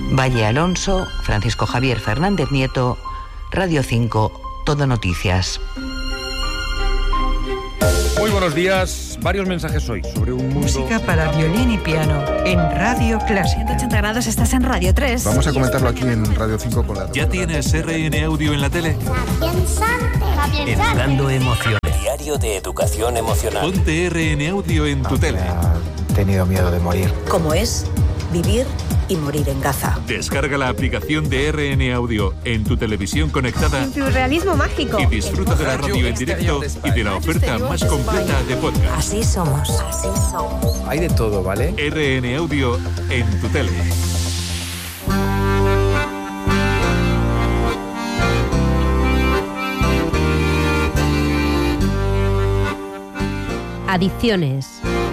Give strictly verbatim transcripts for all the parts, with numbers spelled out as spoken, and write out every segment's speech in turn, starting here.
Valle Alonso, Francisco Javier Fernández Nieto, Radio cinco, Todo Noticias. Muy buenos días. Varios mensajes hoy sobre un mundo... Música para violín y piano en Radio Clásica. ciento ochenta grados, estás en Radio tres. Vamos a comentarlo aquí en Radio cinco con la... ¿Ya tienes R N Audio en la tele? Educando emociones. Diario de educación emocional. Ponte R N Audio en tu tele. He tenido miedo de morir. ¿Cómo es vivir y morir en Gaza? Descarga la aplicación de R N Audio en tu televisión conectada. Surrealismo mágico. Y disfruta de la radio en directo y de la oferta más completa de podcast. Así somos, así somos. Hay de todo, ¿vale? R N Audio en tu tele. Adicciones.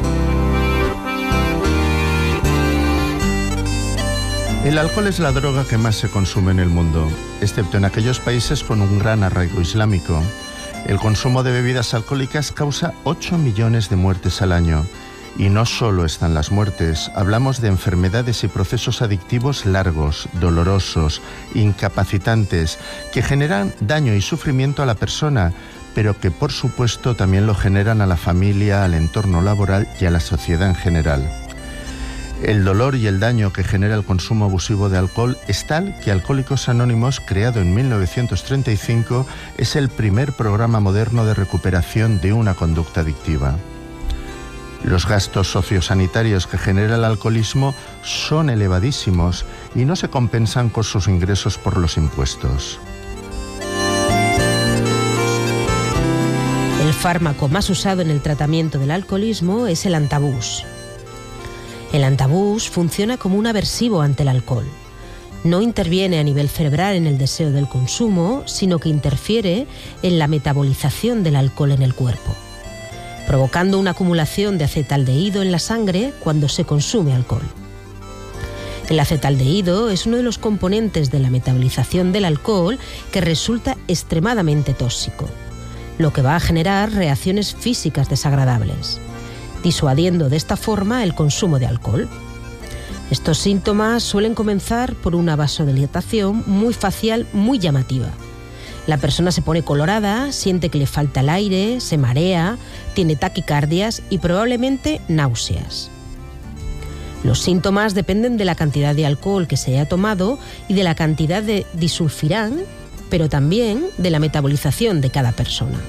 El alcohol es la droga que más se consume en el mundo, excepto en aquellos países con un gran arraigo islámico. El consumo de bebidas alcohólicas causa ocho millones de muertes al año. Y no solo están las muertes, hablamos de enfermedades y procesos adictivos largos, dolorosos, incapacitantes, que generan daño y sufrimiento a la persona, pero que por supuesto también lo generan a la familia, al entorno laboral y a la sociedad en general. El dolor y el daño que genera el consumo abusivo de alcohol es tal que Alcohólicos Anónimos, creado en mil novecientos treinta y cinco, es el primer programa moderno de recuperación de una conducta adictiva. Los gastos sociosanitarios que genera el alcoholismo son elevadísimos y no se compensan con sus ingresos por los impuestos. El fármaco más usado en el tratamiento del alcoholismo es el antabús. El antabús funciona como un aversivo ante el alcohol. No interviene a nivel cerebral en el deseo del consumo, sino que interfiere en la metabolización del alcohol en el cuerpo, provocando una acumulación de acetaldehído en la sangre cuando se consume alcohol. El acetaldehído es uno de los componentes de la metabolización del alcohol que resulta extremadamente tóxico, lo que va a generar reacciones físicas desagradables, disuadiendo de esta forma el consumo de alcohol. Estos síntomas suelen comenzar por una vasodilatación muy facial muy llamativa. La persona se pone colorada, siente que le falta el aire, se marea, tiene taquicardias y probablemente náuseas. Los síntomas dependen de la cantidad de alcohol que se haya tomado y de la cantidad de disulfirán, pero también de la metabolización de cada persona.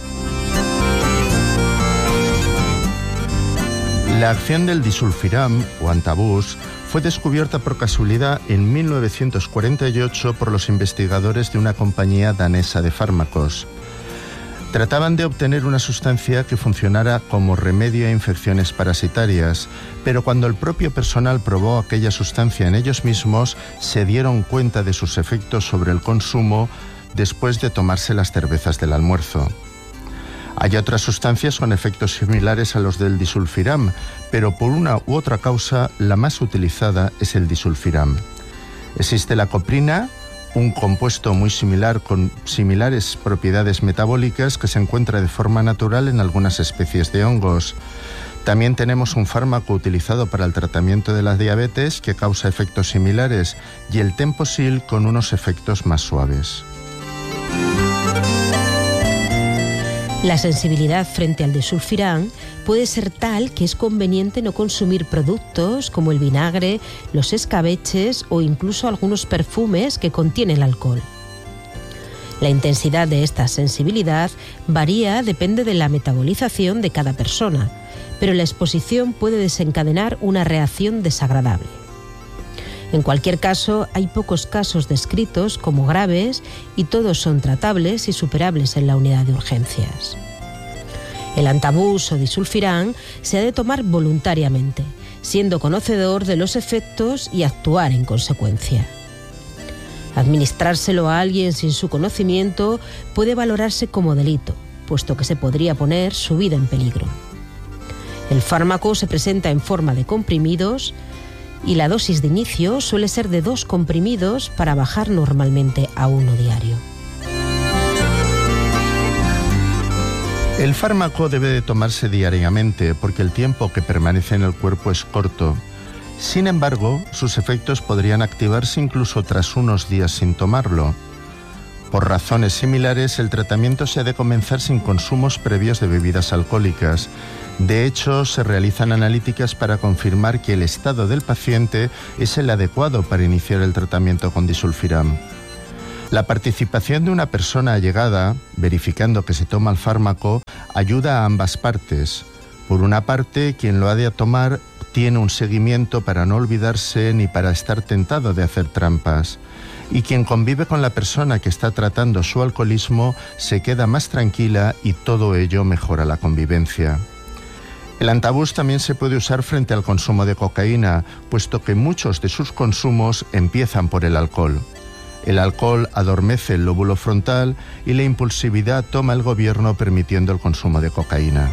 La acción del disulfiram o antabús fue descubierta por casualidad en mil novecientos cuarenta y ocho por los investigadores de una compañía danesa de fármacos. Trataban de obtener una sustancia que funcionara como remedio a infecciones parasitarias, pero cuando el propio personal probó aquella sustancia en ellos mismos, se dieron cuenta de sus efectos sobre el consumo después de tomarse las cervezas del almuerzo. Hay otras sustancias con efectos similares a los del disulfiram, pero por una u otra causa la más utilizada es el disulfiram. Existe la coprina, un compuesto muy similar con similares propiedades metabólicas que se encuentra de forma natural en algunas especies de hongos. También tenemos un fármaco utilizado para el tratamiento de la diabetes que causa efectos similares y el Temposil con unos efectos más suaves. La sensibilidad frente al disulfirán puede ser tal que es conveniente no consumir productos como el vinagre, los escabeches o incluso algunos perfumes que contienen alcohol. La intensidad de esta sensibilidad varía, depende de la metabolización de cada persona, pero la exposición puede desencadenar una reacción desagradable. En cualquier caso, hay pocos casos descritos como graves y todos son tratables y superables en la unidad de urgencias. El antabús o disulfirán se ha de tomar voluntariamente, siendo conocedor de los efectos y actuar en consecuencia. Administrárselo a alguien sin su conocimiento puede valorarse como delito, puesto que se podría poner su vida en peligro. El fármaco se presenta en forma de comprimidos y la dosis de inicio suele ser de dos comprimidos para bajar normalmente a uno diario. El fármaco debe de tomarse diariamente porque el tiempo que permanece en el cuerpo es corto Sin embargo, sus efectos podrían activarse incluso tras unos días sin tomarlo. Por razones similares, el tratamiento se ha de comenzar sin consumos previos de bebidas alcohólicas. De hecho, se realizan analíticas para confirmar que el estado del paciente es el adecuado para iniciar el tratamiento con disulfiram. La participación de una persona allegada, verificando que se toma el fármaco, ayuda a ambas partes. Por una parte, quien lo ha de tomar tiene un seguimiento para no olvidarse ni para estar tentado de hacer trampas. Y quien convive con la persona que está tratando su alcoholismo se queda más tranquila y todo ello mejora la convivencia. El antabús también se puede usar frente al consumo de cocaína, puesto que muchos de sus consumos empiezan por el alcohol. El alcohol adormece el lóbulo frontal y la impulsividad toma el gobierno, permitiendo el consumo de cocaína.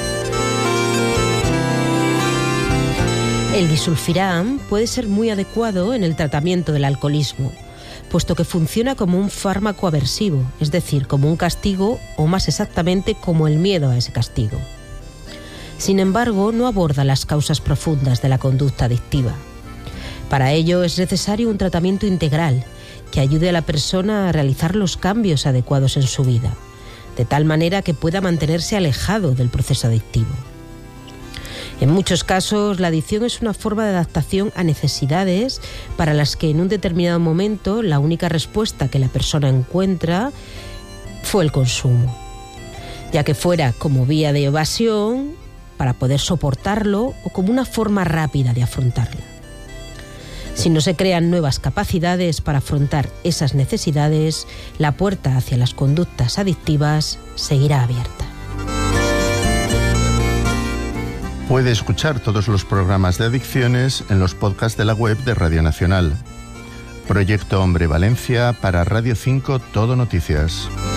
El disulfiram puede ser muy adecuado en el tratamiento del alcoholismo, puesto que funciona como un fármaco aversivo, es decir, como un castigo o más exactamente como el miedo a ese castigo. Sin embargo, no aborda las causas profundas de la conducta adictiva. Para ello es necesario un tratamiento integral que ayude a la persona a realizar los cambios adecuados en su vida, de tal manera que pueda mantenerse alejado del proceso adictivo. En muchos casos, la adicción es una forma de adaptación a necesidades para las que en un determinado momento la única respuesta que la persona encuentra fue el consumo, ya que fuera como vía de evasión para poder soportarlo o como una forma rápida de afrontarla. Si no se crean nuevas capacidades para afrontar esas necesidades, la puerta hacia las conductas adictivas seguirá abierta. Puede escuchar todos los programas de adicciones en los podcasts de la web de Radio Nacional. Proyecto Hombre Valencia para Radio cinco Todo Noticias.